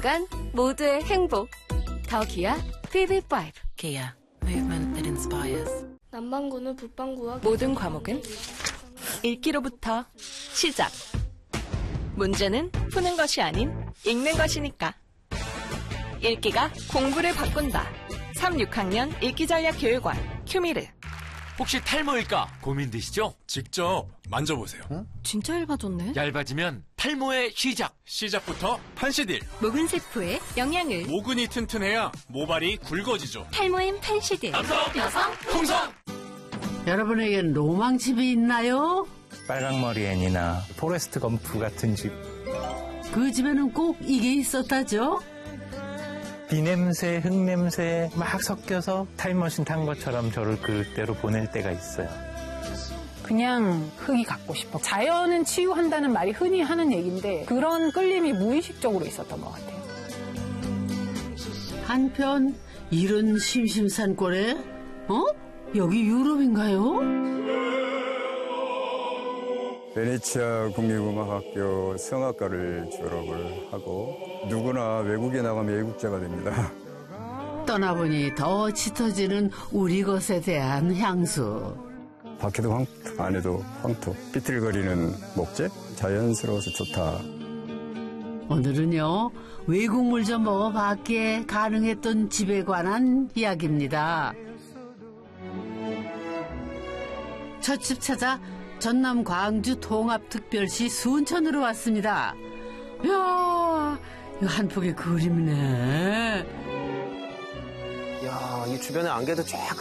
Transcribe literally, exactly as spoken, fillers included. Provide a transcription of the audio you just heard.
순간 모두의 행복. 더 기아 피브이 파이브. Kia, movement that inspires. 남반구는 북반구와 모든 과목은 읽기로부터 시작. 문제는 푸는 것이 아닌 읽는 것이니까. 읽기가 공부를 바꾼다. 삼, 육 학년 읽기전략교육원 큐미르. 혹시 탈모일까 고민되시죠? 직접 만져보세요. 어? 진짜 얇아졌네. 얇아지면 탈모의 시작. 시작부터 판시딜. 모근 세포의 영양을. 모근이 튼튼해야 모발이 굵어지죠. 탈모인 판시딜. 남성, 여성, 풍성. 여러분에겐 로망집이 있나요? 빨강머리 애니나 포레스트 검프 같은 집. 그 집에는 꼭 이게 있었다죠? 비냄새, 흙냄새 막 섞여서 타임머신 탄 것처럼 저를 그때로 보낼 때가 있어요. 그냥 흙이 갖고 싶어. 자연은 치유한다는 말이 흔히 하는 얘기인데 그런 끌림이 무의식적으로 있었던 것 같아요. 한편 이런 심심산 꼴에 어? 여기 유럽인가요? 베네치아 국립음악학교 성악과를 졸업을 하고 누구나 외국에 나가면 애국자가 됩니다. 떠나보니 더 짙어지는 우리 것에 대한 향수. 밖에도 황토, 안에도 황토. 삐뚤거리는 목재? 자연스러워서 좋다. 오늘은요, 외국물 좀 먹어봤기에 가능했던 집에 관한 이야기입니다. 첫 집 찾아 전남 광주 통합특별시 순천으로 왔습니다. 이야, 이거 한 폭의 그림이네. 이야, 이 주변에 안개도 쫙